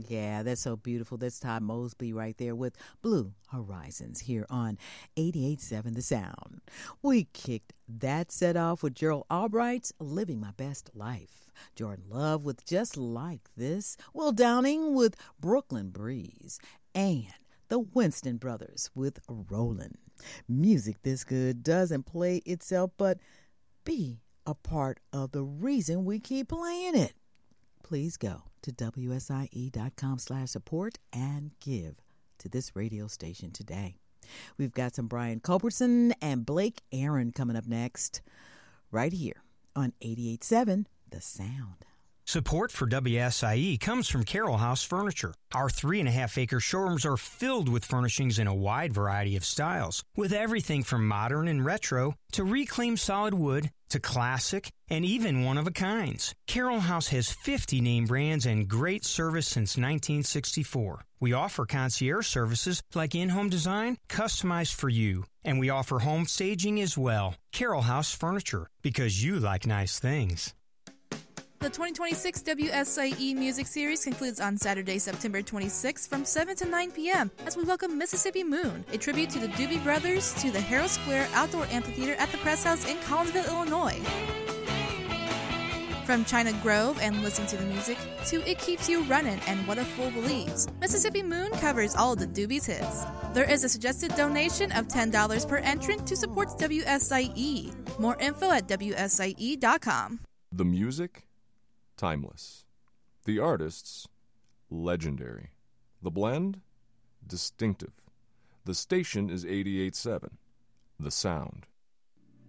Yeah, that's so beautiful. That's Todd Mosby right there with Blue Horizons here on 88.7 The Sound. We kicked that set off with Gerald Albright's Living My Best Life. Jordan Love with Just Like This. Will Downing with Brooklyn Breeze. And the Winston Brothers with Rollin'. Music this good doesn't play itself, but be a part of the reason we keep playing it. Please go to WSIE.com/support and give to this radio station today. We've got some Brian Culbertson and Blake Aaron coming up next, right here on 88.7 The Sound. Support for WSIE comes from Carroll House Furniture. Our 3.5-acre showrooms are filled with furnishings in a wide variety of styles, with everything from modern and retro to reclaimed solid wood to classic and even one-of-a-kinds. Carroll House has 50 name brands and great service since 1964. We offer concierge services like in-home design, customized for you. And we offer home staging as well. Carroll House Furniture, because you like nice things. The 2026 WSIE Music Series concludes on Saturday, September 26th from 7 to 9 p.m. as we welcome Mississippi Moon, a tribute to the Doobie Brothers, to the Harrow Square Outdoor Amphitheater at the Press House in Collinsville, Illinois. From China Grove and Listen to the Music to It Keeps You Runnin' and What a Fool Believes, Mississippi Moon covers all of the Doobies hits. There is a suggested donation of $10 per entrant to support WSIE. More info at WSIE.com. The music? Timeless. The artists, legendary. The blend, distinctive. The station is 88.7. The Sound.